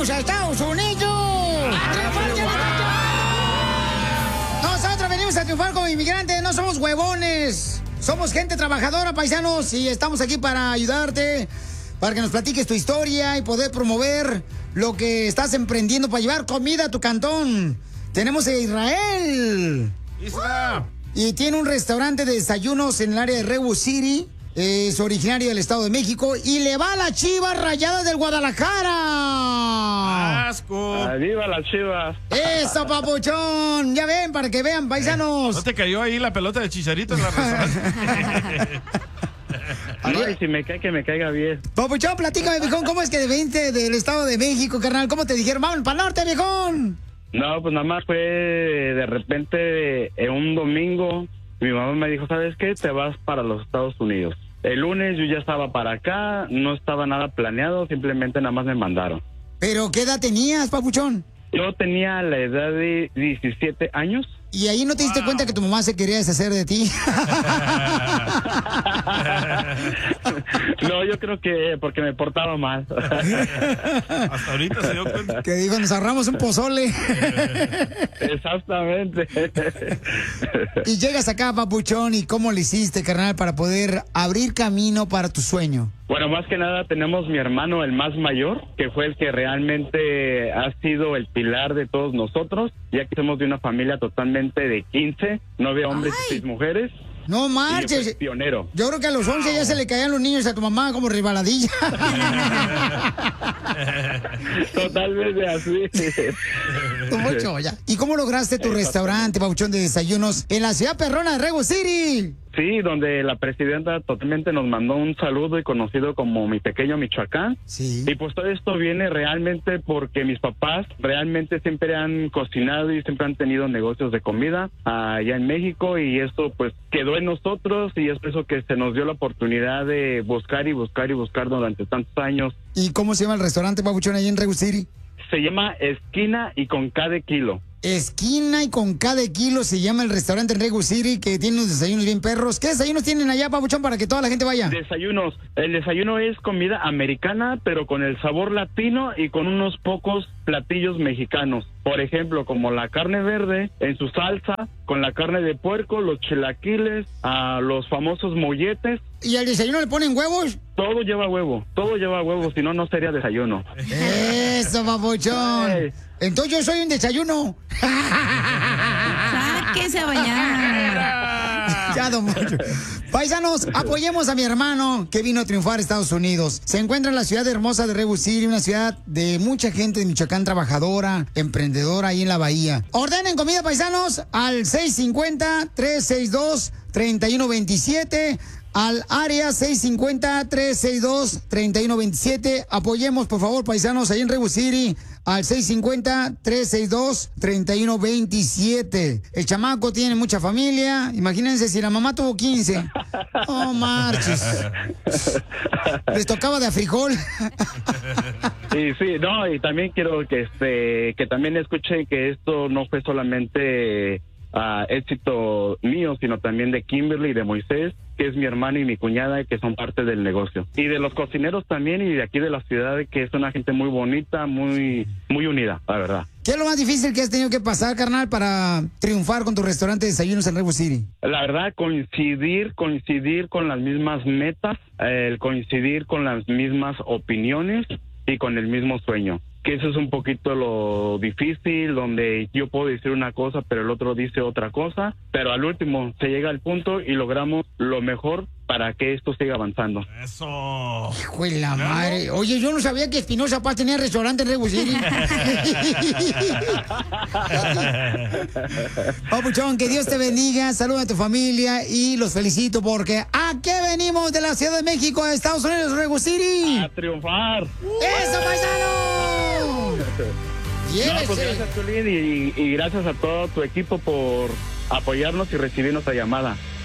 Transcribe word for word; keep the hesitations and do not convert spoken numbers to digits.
venimos a Estados Unidos. ¡A triunfar, nosotros venimos a triunfar como inmigrantes, no somos huevones. Somos gente trabajadora, paisanos, y estamos aquí para ayudarte, para que nos platiques tu historia y poder promover lo que estás emprendiendo para llevar comida a tu cantón. Tenemos a Israel. Isra. Y tiene un restaurante de desayunos en el área de Redwood City. Es originario del Estado de México y le va a la Chivas Rayadas del Guadalajara. ¡Asco! ¡Arriba las Chivas! ¡Eso, papuchón! Ya ven, para que vean, paisanos. ¿No te cayó ahí la pelota de Chicharito en la restaurante? No, y si me cae, que me caiga bien. Papuchón, platícame, viejón, ¿cómo es que de veinte del Estado de México, carnal? ¿Cómo te dijeron? ¡Vamos para el norte, viejón! No, pues nada más fue de repente en un domingo. Mi mamá me dijo, ¿sabes qué? Te vas para los Estados Unidos. El lunes yo ya estaba para acá, no estaba nada planeado, simplemente nada más me mandaron. ¿Pero qué edad tenías, papuchón? Yo tenía la edad de diecisiete años. ¿Y ahí no te diste wow. cuenta que tu mamá se quería deshacer de ti? No, yo creo que porque me portaba mal. Hasta ahorita se dio cuenta. Que dijo, nos ahorramos un pozole. Exactamente. Y llegas acá, papuchón, ¿y cómo le hiciste, carnal, para poder abrir camino para tu sueño? Bueno, más que nada tenemos mi hermano, el más mayor, que fue el que realmente ha sido el pilar de todos nosotros, ya que somos de una familia totalmente de quince, nueve hombres Ay. y seis mujeres. No marches. Yo, pionero. Yo creo que a los once ya se le caían los niños a tu mamá como resbaladilla. Totalmente así. Mucho, ya. ¿Y cómo lograste tu restaurante, papuchón, de desayunos en la ciudad perrona de Redwood City? Sí, donde la presidenta totalmente nos mandó un saludo y conocido como mi pequeño Michoacán. Sí. Y pues todo esto viene realmente porque mis papás realmente siempre han cocinado y siempre han tenido negocios de comida allá en México, y esto pues quedó en nosotros, y es por eso que se nos dio la oportunidad de buscar y buscar y buscar durante tantos años. ¿Y cómo se llama el restaurante, papuchón, ahí en Redwood City? Se llama Esquina y con cada kilo. Esquina y con cada kilo se llama el restaurante en Redwood City, que tiene unos desayunos bien perros. ¿Qué desayunos tienen allá, papuchón, para que toda la gente vaya? Desayunos. El desayuno es comida americana, pero con el sabor latino y con unos pocos platillos mexicanos. Por ejemplo, como la carne verde en su salsa, con la carne de puerco, los chilaquiles, a los famosos molletes. ¿Y al desayuno le ponen huevos? Todo lleva huevo, todo lleva huevo, si no, no sería desayuno. Eso, papuchón. Hey. Entonces yo soy un desayuno. Sáquese a bañar. Ya, don Macho. Paisanos, apoyemos a mi hermano que vino a triunfar a Estados Unidos. Se encuentra en la ciudad hermosa de Redwood City, una ciudad de mucha gente de Michoacán trabajadora, emprendedora ahí en la bahía. Ordenen comida, paisanos, al seis cinco cero, tres seis dos, tres uno dos siete. Al área seis cinco cero, tres seis dos, tres uno dos siete. Apoyemos, por favor, paisanos, ahí en Redwood City, al seis cinco cero, tres seis dos, tres uno dos siete. El chamaco tiene mucha familia. Imagínense si la mamá tuvo quince. Oh, marches. Les tocaba de a frijol. Sí, sí, no, y también quiero que, este, que también escuchen que esto no fue solamente uh, éxito mío, sino también de Kimberly y de Moisés, que es mi hermano y mi cuñada, que son parte del negocio. Y de los cocineros también, y de aquí de la ciudad, que es una gente muy bonita, muy muy unida, la verdad. ¿Qué es lo más difícil que has tenido que pasar, carnal, para triunfar con tu restaurante de desayunos en Redwood City? La verdad, coincidir, coincidir con las mismas metas, el coincidir con las mismas opiniones y con el mismo sueño. Que eso es un poquito lo difícil, donde yo puedo decir una cosa, pero el otro dice otra cosa, pero al último se llega al punto y logramos lo mejor para que esto siga avanzando. Eso. Hijo de la madre. Oye, yo no sabía que Espinosa Paz tenía restaurante en Redwood City. Papuchón, que Dios te bendiga, saluda a tu familia y los felicito porque ¿a qué venimos de la Ciudad de México a Estados Unidos, Redwood City? A triunfar. ¡Eso, paisano! No, pues gracias, Piolín, y, y gracias a todo tu equipo por apoyarnos y recibir nuestra llamada.